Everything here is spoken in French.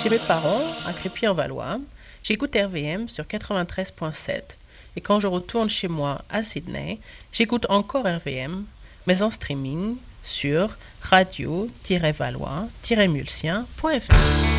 Chez mes parents, à Crépy-en-Valois, j'écoute RVM sur 93.7. Et quand je retourne chez moi à Sydney, j'écoute encore RVM, mais en streaming sur radio-valois-mulsien.fr.